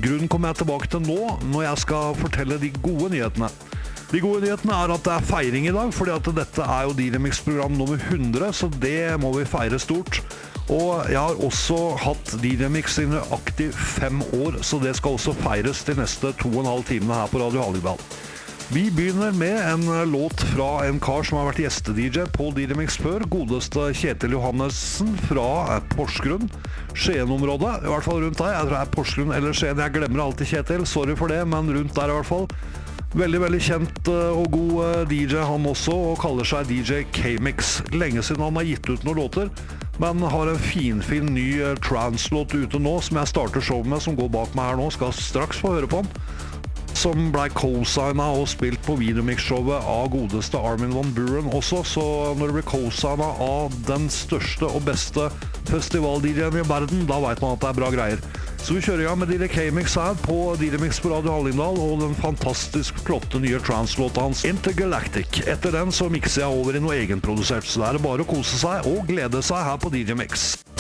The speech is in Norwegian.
Grunnen kommer jeg tilbake til nå, når jeg skal fortelle de gode nyhetene. De gode nyhetene at det feiring i dag, fordi at dette jo D-Remix-program nummer 100, så det må vi feire stort. Og jeg har også hatt D-Remix i nøyaktig 5 år, så det skal også feires de neste 2,5 timene her på Radio Hallingdal. Vi begynner med en låt fra en kar som har vært gjeste-DJ på D-Remix før, godeste Kjetil Johannessen fra Porsgrunn, Skien-området, i hvert fall rundt der. Jeg tror det Porsgrunn eller Skien, jeg glemmer alltid Kjetil, sorry for det, men rundt der i hvert fall. Veldig, veldig kjent og god DJ han også, og kaller seg DJ K-Mix. Lenge siden han har gitt ut noen låter, men har en fin ny trance-låt ute nå, som jeg starter show med, som går bak meg her nå, skal straks få høre på den. Som ble co-signet og spilt på videomix-showet av godeste Armin van Buuren også, så når det blir co-signet av den største og beste festival-DJ'en i verden, da vet man at det bra greier. Så vi kjører i gang med DJ K-Mix her på D-Remix på Radio Hallingdal og den fantastisk flotte nye trance-låta hans Intergalactic. Etter den så mikser jeg over i noe egenprodusert, så det bare å kose seg og glede seg her på DJ Mix.